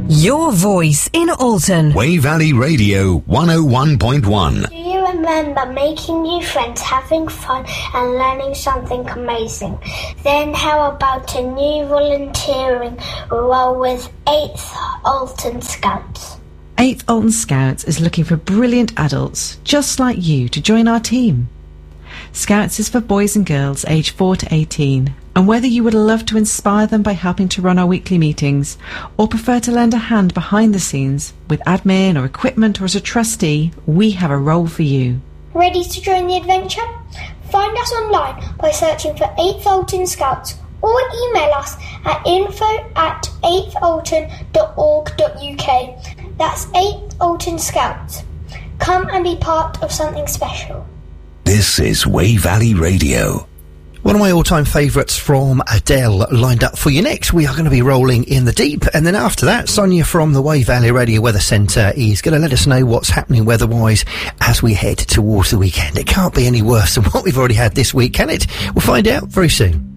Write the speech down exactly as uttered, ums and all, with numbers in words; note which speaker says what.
Speaker 1: Your voice in Alton.
Speaker 2: Way Valley Radio one oh one point one.
Speaker 3: Do you remember making new friends, having fun and learning something amazing? Then how about a new volunteering role with eighth Alton Scouts?
Speaker 4: eighth Alton Scouts is looking for brilliant adults just like you to join our team. Scouts is for boys and girls aged four to eighteen, and whether you would love to inspire them by helping to run our weekly meetings or prefer to lend a hand behind the scenes with admin or equipment or as a trustee, we have a role for you.
Speaker 3: Ready to join the adventure? Find us online by searching for eighth Alton Scouts or email us at info at eighth alton dot org dot uk. That's eighth Alton Scouts. Come and be part of something special.
Speaker 2: This is Way Valley Radio.
Speaker 5: One of my all-time favourites from Adele lined up for you next. We are going to be rolling in the deep, and then after that, Sonia from the Way Valley Radio Weather Centre is going to let us know what's happening weather-wise as we head towards the weekend. It can't be any worse than what we've already had this week, can it? We'll find out very soon.